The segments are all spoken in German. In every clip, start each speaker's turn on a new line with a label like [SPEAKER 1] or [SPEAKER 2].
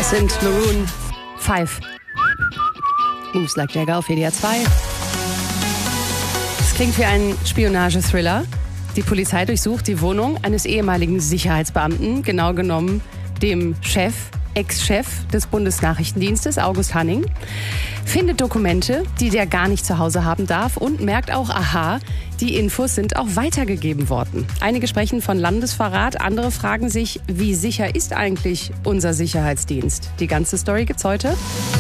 [SPEAKER 1] Das sind Maroon 5. Moves Like Jagger auf WDR 2. Es klingt wie ein Spionage-Thriller. Die Polizei durchsucht die Wohnung eines ehemaligen Sicherheitsbeamten, genau genommen dem Ex-Chef des Bundesnachrichtendienstes, August Hanning, findet Dokumente, die der gar nicht zu Hause haben darf und merkt auch, aha, die Infos sind auch weitergegeben worden. Einige sprechen von Landesverrat, andere fragen sich, wie sicher ist eigentlich unser Sicherheitsdienst? Die ganze Story gibt's heute.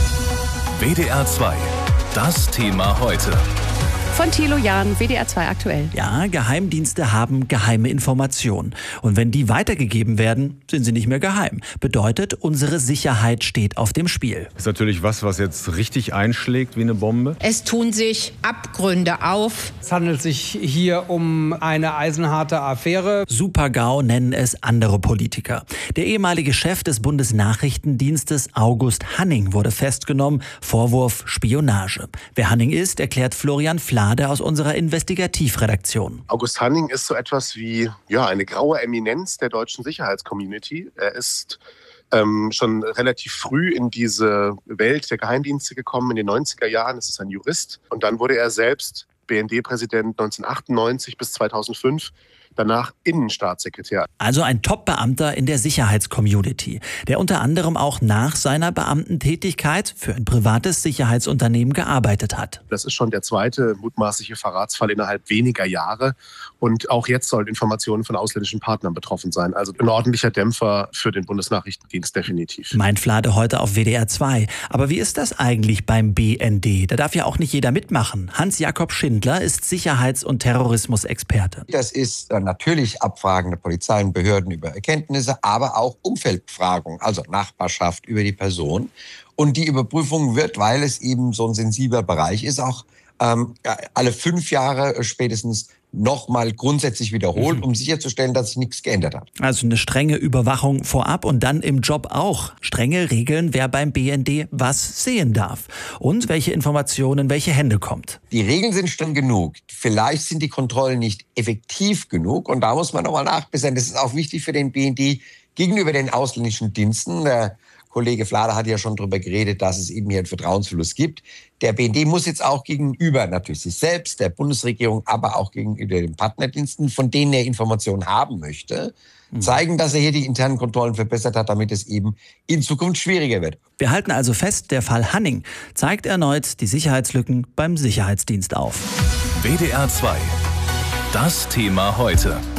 [SPEAKER 2] WDR 2, das Thema heute.
[SPEAKER 1] Von Thilo Jahn, WDR 2 aktuell.
[SPEAKER 3] Ja, Geheimdienste haben geheime Informationen. Und wenn die weitergegeben werden, sind sie nicht mehr geheim. Bedeutet, unsere Sicherheit steht auf dem Spiel.
[SPEAKER 4] Das ist natürlich was jetzt richtig einschlägt wie eine Bombe.
[SPEAKER 5] Es tun sich Abgründe auf.
[SPEAKER 6] Es handelt sich hier um eine eisenharte Affäre.
[SPEAKER 3] Super-GAU nennen es andere Politiker. Der ehemalige Chef des Bundesnachrichtendienstes August Hanning wurde festgenommen. Vorwurf Spionage. Wer Hanning ist, erklärt Florian Flade aus unserer Investigativredaktion.
[SPEAKER 7] August Hanning ist so etwas wie eine graue Eminenz der deutschen Sicherheitscommunity. Er ist schon relativ früh in diese Welt der Geheimdienste gekommen, in den 90er Jahren. Es ist ein Jurist. Und dann wurde er selbst BND-Präsident 1998 bis 2005. Danach Innenstaatssekretär.
[SPEAKER 3] Also ein Top-Beamter in der Sicherheitscommunity, der unter anderem auch nach seiner Beamtentätigkeit für ein privates Sicherheitsunternehmen gearbeitet hat.
[SPEAKER 7] Das ist schon der zweite mutmaßliche Verratsfall innerhalb weniger Jahre. Und auch jetzt sollen Informationen von ausländischen Partnern betroffen sein. Also ein ordentlicher Dämpfer für den Bundesnachrichtendienst definitiv.
[SPEAKER 3] Meint Flade heute auf WDR 2. Aber wie ist das eigentlich beim BND? Da darf ja auch nicht jeder mitmachen. Hans-Jakob Schindler ist Sicherheits- und Terrorismusexperte.
[SPEAKER 8] Das ist natürlich Abfragen der Polizei und Behörden über Erkenntnisse, aber auch Umfeldbefragung, also Nachbarschaft über die Person. Und die Überprüfung wird, weil es eben so ein sensibler Bereich ist, auch alle 5 Jahre spätestens nochmal grundsätzlich wiederholt, um sicherzustellen, dass sich nichts geändert hat.
[SPEAKER 3] Also eine strenge Überwachung vorab und dann im Job auch. Strenge Regeln, wer beim BND was sehen darf und welche Informationen in welche Hände kommt.
[SPEAKER 8] Die Regeln sind streng genug. Vielleicht sind die Kontrollen nicht effektiv genug und da muss man nochmal nachbessern. Das ist auch wichtig für den BND gegenüber den ausländischen Diensten. Der Kollege Flade hat ja schon darüber geredet, dass es eben hier einen Vertrauensverlust gibt. Der BND muss jetzt auch gegenüber natürlich sich selbst, der Bundesregierung, aber auch gegenüber den Partnerdiensten, von denen er Informationen haben möchte, zeigen, dass er hier die internen Kontrollen verbessert hat, damit es eben in Zukunft schwieriger wird.
[SPEAKER 3] Wir halten also fest, der Fall Hanning zeigt erneut die Sicherheitslücken beim Sicherheitsdienst auf.
[SPEAKER 2] WDR 2, das Thema heute.